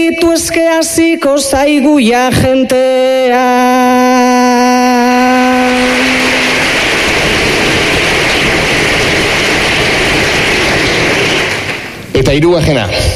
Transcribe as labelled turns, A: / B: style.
A: gelditu eske hasiko zaigu ja jentea.
B: Eta hirugarrena.